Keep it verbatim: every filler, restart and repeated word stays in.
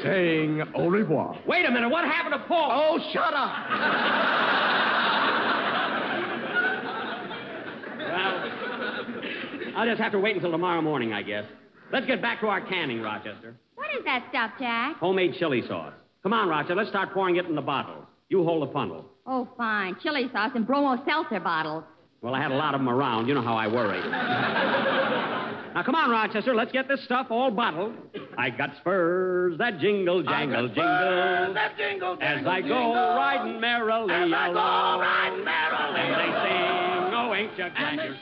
saying au revoir. Wait a minute. What happened to Paul? Oh, shut up. Well, I'll just have to wait until tomorrow morning, I guess. Let's get back to our canning, Rochester. What is that stuff, Jack? Homemade chili sauce. Come on, Rochester. Let's start pouring it in the bottles. You hold the funnel. Oh, fine. Chili sauce and bromo seltzer bottles. Well, I had a lot of them around. You know how I worry. Now, come on, Rochester. Let's get this stuff all bottled. I got spurs that jingle, jangle, jingle. That jingle, As jingle, I go jingle. riding merrily As I go along. riding merrily And they along. sing, oh, ain't you glad you're